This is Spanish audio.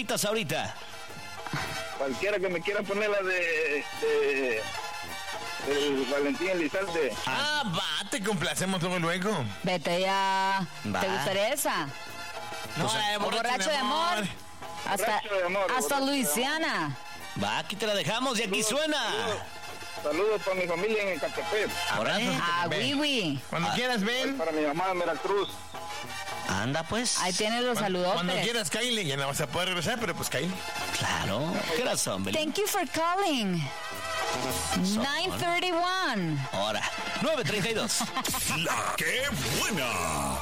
rolas ahorita? Cualquiera que me quiera poner la de el Valentín Elizalde. Va, te complacemos luego. Vete ya. Va. ¿Te gustaría esa? No, Borracho de amor. Hasta Borracho de amor, borracho de Luisiana. Va, aquí te la dejamos y aquí suena. Saludos para mi familia en Ecatepec. Ahora, Wiwi. Cuando quieras, ven. Para mi mamá en Veracruz. anda pues. Ahí tienes los Cuando saludotes. quieras, Kylie. Ya no vas a poder regresar, pero pues Kylie. Claro. ¿Qué horas son, Belén? Thank you for calling. 9:31. Ahora, 9:32. La que buena.